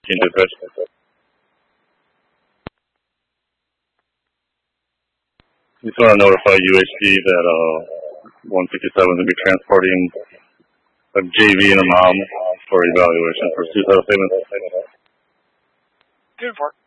Team dispatch. Just want to notify UHD that 157 will be transporting a JV and a mom for evaluation for suicidal statements. 2-4.